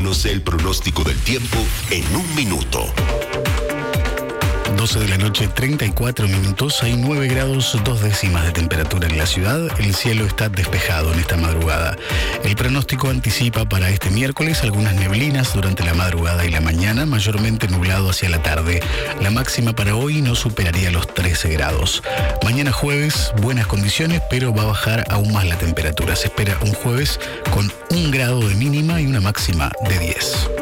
Conoce el pronóstico del tiempo en un minuto. 12 de la noche, 34 minutos. Hay 9 grados 2 décimas de temperatura en la ciudad. El cielo está despejado en esta madrugada. El pronóstico anticipa para este miércoles algunas neblinas durante la madrugada y la mañana, mayormente nublado hacia la tarde. La máxima para hoy no superaría los 13 grados. Mañana jueves, buenas condiciones, pero va a bajar aún más la temperatura. Se espera un jueves con 1 grado de mínima y una máxima de 10.